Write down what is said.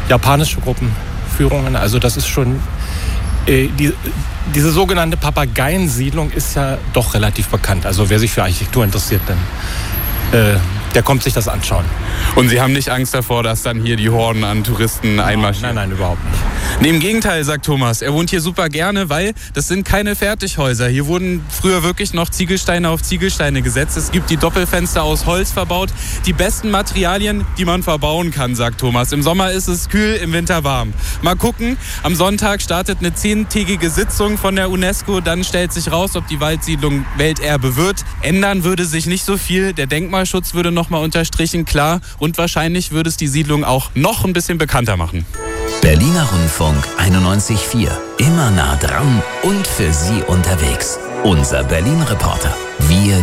japanische Gruppenführungen. Also das ist schon, diese sogenannte Papageiensiedlung ist ja doch relativ bekannt. Also wer sich für Architektur interessiert, dann der kommt sich das anschauen. Und Sie haben nicht Angst davor, dass dann hier die Horden an Touristen einmarschieren? Nein, überhaupt nicht. Nee, im Gegenteil, sagt Thomas. Er wohnt hier super gerne, weil das sind keine Fertighäuser. Hier wurden früher wirklich noch Ziegelsteine auf Ziegelsteine gesetzt. Es gibt die Doppelfenster aus Holz verbaut. Die besten Materialien, die man verbauen kann, sagt Thomas. Im Sommer ist es kühl, im Winter warm. Mal gucken, am Sonntag startet eine 10-tägige Sitzung von der UNESCO. Dann stellt sich raus, ob die Waldsiedlung Welterbe wird. Ändern würde sich nicht so viel. Der Denkmalschutz würde nochmal unterstrichen, klar. Und wahrscheinlich würde es die Siedlung auch noch ein bisschen bekannter machen. Berliner Rundfunk 91.4. Immer nah dran und für Sie unterwegs. Unser Berlin-Reporter. Wir